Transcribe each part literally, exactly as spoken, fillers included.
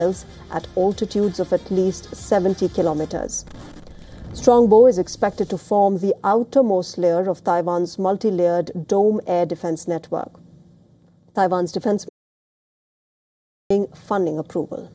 at altitudes of at least seventy kilometers. Strongbow is expected to form the outermost layer of Taiwan's multi-layered dome air defense network. Taiwan's defense funding approval.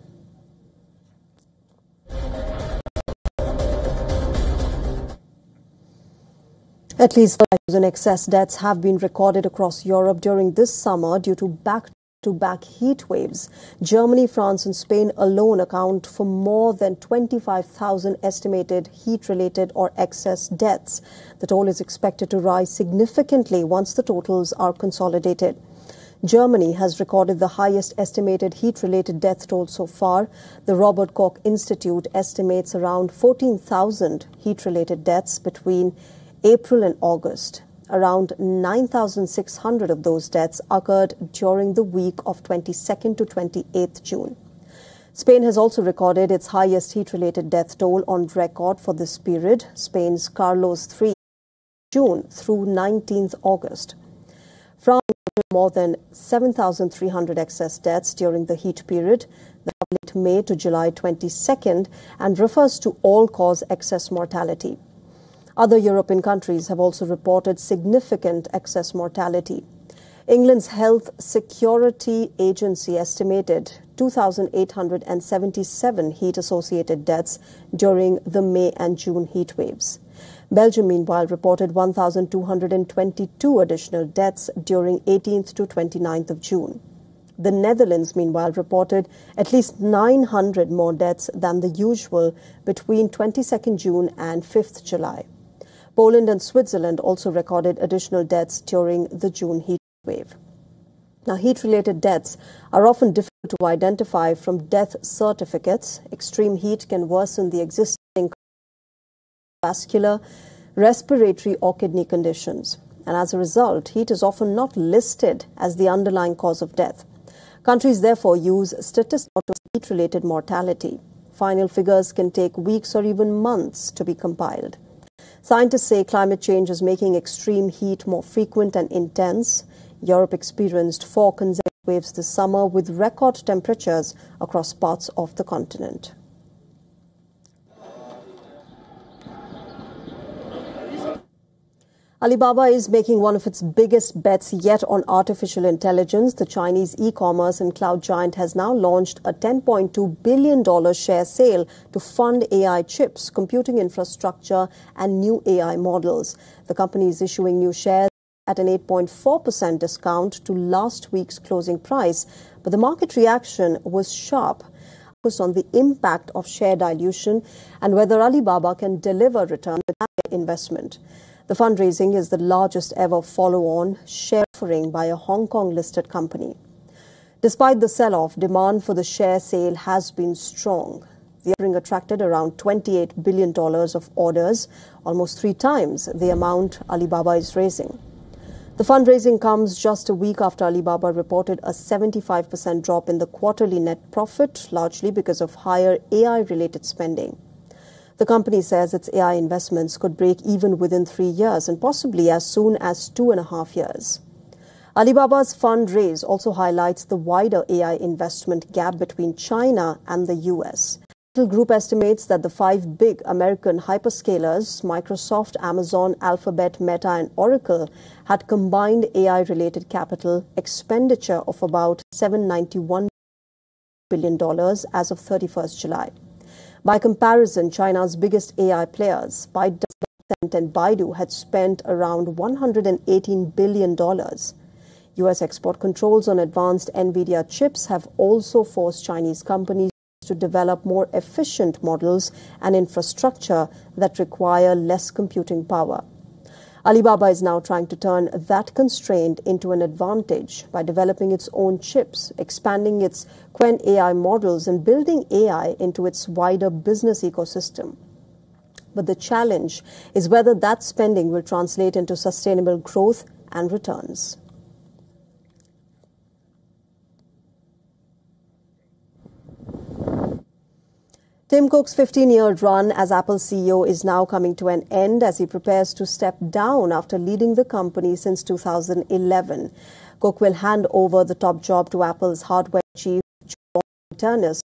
At least five thousand excess deaths have been recorded across Europe during this summer due to back-to-back heat waves. Germany, France and Spain alone account for more than twenty-five thousand estimated heat-related or excess deaths. The toll is expected to rise significantly once the totals are consolidated. Germany has recorded the highest estimated heat-related death toll so far. The Robert Koch Institute estimates around fourteen thousand heat-related deaths between April and August. Around nine thousand six hundred of those deaths occurred during the week of twenty-second to twenty-eighth June. Spain has also recorded its highest heat-related death toll on record for this period. Spain's Carlos the third, June through nineteenth August. France recorded more than seven thousand three hundred excess deaths during the heat period. The late May to July twenty-second and refers to all-cause excess mortality. Other European countries have also reported significant excess mortality. England's Health Security Agency estimated two thousand eight hundred seventy-seven heat-associated deaths during the May and June heat waves. Belgium, meanwhile, reported one thousand two hundred twenty-two additional deaths during eighteenth to twenty-ninth of June. The Netherlands, meanwhile, reported at least nine hundred more deaths than the usual between twenty-second June and fifth July. Poland and Switzerland also recorded additional deaths during the June heat wave. Now, heat-related deaths are often difficult to identify from death certificates. Extreme heat can worsen the existing vascular, respiratory or kidney conditions. And as a result, heat is often not listed as the underlying cause of death. Countries therefore use statistics of heat-related mortality. Final figures can take weeks or even months to be compiled. Scientists say climate change is making extreme heat more frequent and intense. Europe experienced four consecutive waves this summer with record temperatures across parts of the continent. Alibaba is making one of its biggest bets yet on artificial intelligence. The Chinese e-commerce and cloud giant has now launched a ten point two billion dollars share sale to fund A I chips, computing infrastructure and new A I models. The company is issuing new shares at an eight point four percent discount to last week's closing price, but the market reaction was sharp. Focus on the impact of share dilution and whether Alibaba can deliver return without investment. The fundraising is the largest ever follow-on share offering by a Hong Kong-listed company. Despite the sell-off, demand for the share sale has been strong. The offering attracted around twenty-eight billion dollars of orders, almost three times the amount Alibaba is raising. The fundraising comes just a week after Alibaba reported a seventy-five percent drop in the quarterly net profit, largely because of higher A I-related spending. The company says its A I investments could break even within three years and possibly as soon as two and a half years. Alibaba's fundraise also highlights the wider A I investment gap between China and the U S. The group estimates that the five big American hyperscalers, Microsoft, Amazon, Alphabet, Meta and Oracle, had combined A I-related capital expenditure of about seven hundred ninety-one billion dollars as of thirty-first July. By comparison, China's biggest A I players, ByteDance and Baidu, had spent around one hundred eighteen billion dollars. U S export controls on advanced NVIDIA chips have also forced Chinese companies to develop more efficient models and infrastructure that require less computing power. Alibaba is now trying to turn that constraint into an advantage by developing its own chips, expanding its Qwen A I models and building A I into its wider business ecosystem. But the challenge is whether that spending will translate into sustainable growth and returns. Tim Cook's fifteen-year run as Apple C E O is now coming to an end as he prepares to step down after leading the company since two thousand eleven. Cook will hand over the top job to Apple's hardware chief, John Ternus,